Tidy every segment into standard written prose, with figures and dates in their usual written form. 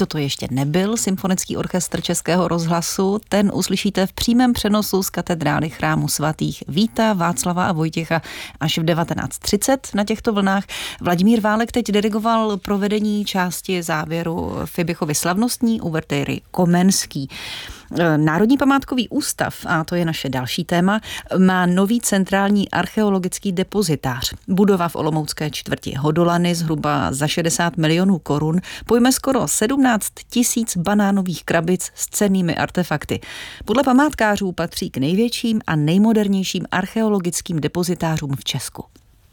toto ještě nebyl symfonický orchestr Českého rozhlasu. Ten uslyšíte v přímém přenosu z katedrály Chrámu svatých Víta, Václava a Vojtěcha až v 19:30 na těchto vlnách. Vladimír Válek teď dirigoval provedení části závěru Fibichovy slavnostní uvertéry Komenský. Národní památkový ústav, a to je naše další téma, má nový centrální archeologický depozitář. Budova v olomoucké čtvrti Hodolany zhruba za 60 milionů korun pojme skoro 17 000 banánových krabic s cennými artefakty. Podle památkářů patří k největším a nejmodernějším archeologickým depozitářům v Česku.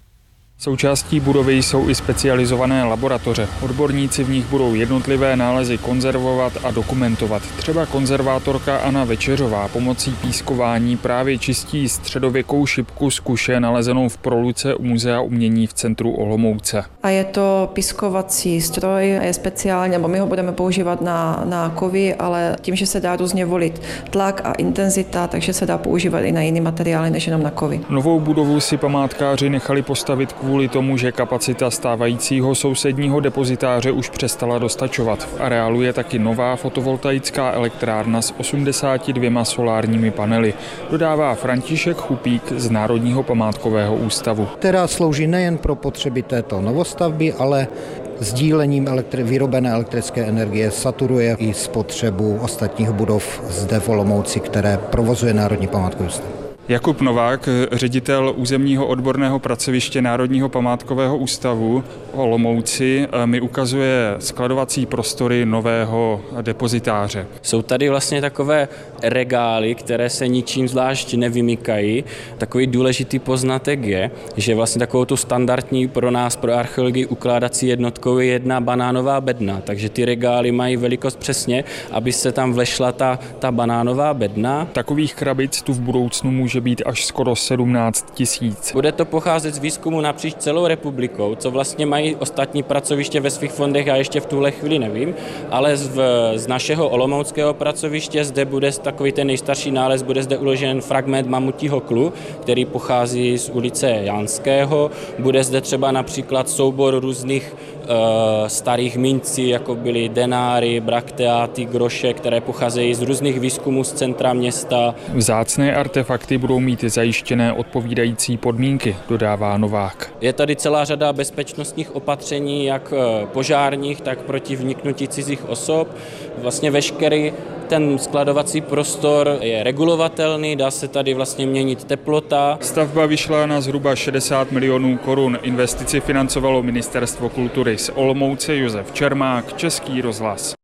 Součástí budovy jsou i specializované laboratoře. Odborníci v nich budou jednotlivé nálezy konzervovat a dokumentovat. Třeba konzervátorka Anna Večeřová pomocí pískování právě čistí středověkou šipku z kuše nalezenou v proluce u Muzea umění v centru Olomouce. A je to pískovací stroj, je speciální, nebo my ho budeme používat na kovy, ale tím, že se dá různě volit tlak a intenzita, takže se dá používat i na jiné materiály než jenom na kovy. Novou budovu si památkáři nechali postavit kvůli tomu, že kapacita stávajícího sousedního depozitáře už přestala dostačovat. V areálu je taky nová fotovoltaická elektrárna s 82 solárními panely, dodává František Chupík z Národního památkového ústavu. Která slouží nejen pro potřeby této novostavby, ale sdílením vyrobené elektrické energie saturuje i spotřebu ostatních budov zde v Olomouci, které provozuje Národní památkový ústav. Jakub Novák, ředitel územního odborného pracoviště Národního památkového ústavu v Olomouci, mi ukazuje skladovací prostory nového depozitáře. Jsou tady vlastně takové regály, které se ničím zvlášť nevymykají. Takový důležitý poznatek je, že vlastně takovou tu standardní pro nás, pro archeologii, ukládací jednotkou je jedna banánová bedna. Takže ty regály mají velikost přesně, aby se tam vlešla ta banánová bedna. Takových krabic tu v budoucnu může být až skoro 17 000. Bude to pocházet z výzkumu napříč celou republikou, co vlastně mají ostatní pracoviště ve svých fondech, já ještě v tuhle chvíli nevím, ale z našeho olomouckého pracoviště zde bude takový ten nejstarší nález, bude zde uložen fragment mamutího klu, který pochází z ulice Janského. Bude zde třeba například soubor různých starých mincí, jako byly denáry, brakteáty, groše, které pocházejí z různých výzkumů z centra města. Vzácné artefakty budou mít zajištěné odpovídající podmínky, dodává Novák. Je tady celá řada bezpečnostních opatření, jak požárních, tak proti vniknutí cizích osob. Vlastně veškerý ten skladovací prostor je regulovatelný, dá se tady vlastně měnit teplota. Stavba vyšla na zhruba 60 milionů korun. Investici financovalo Ministerstvo kultury. Z Olomouce Josef Čermák, Český rozhlas.